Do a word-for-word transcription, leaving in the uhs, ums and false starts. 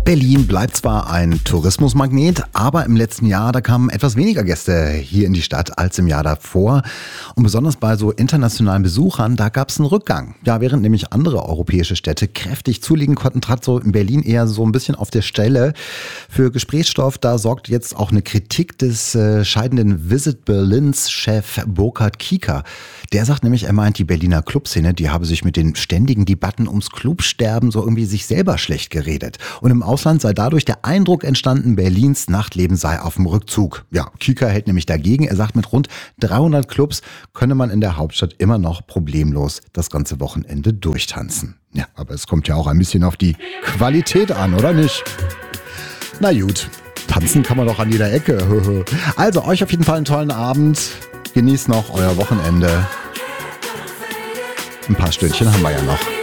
Berlin bleibt zwar ein Tourismusmagnet, aber im letzten Jahr, da kamen etwas weniger Gäste hier in die Stadt als im Jahr davor. Und besonders bei so internationalen Besuchern, da gab es einen Rückgang. Ja, während nämlich andere europäische Städte kräftig zulegen konnten, trat so in Berlin eher so ein bisschen auf der Stelle. Für Gesprächsstoff, da sorgt jetzt auch eine Kritik des äh, scheidenden Visit Berlins Chef Burkhard Kiekert. Der sagt nämlich, er meint, die Berliner Clubszene, die habe sich mit den ständigen Debatten ums Clubsterben so irgendwie sich selber schlecht geredet. Und im Ausland sei dadurch der Eindruck entstanden, Berlins Nachtleben sei auf dem Rückzug. Ja, Kiekert hält nämlich dagegen. Er sagt, mit rund dreihundert Clubs könne man in der Hauptstadt immer noch problemlos das ganze Wochenende durchtanzen. Ja, aber es kommt ja auch ein bisschen auf die Qualität an, oder nicht? Na gut, tanzen kann man doch an jeder Ecke. Also euch auf jeden Fall einen tollen Abend. Genießt noch euer Wochenende. Ein paar Stündchen haben wir ja noch.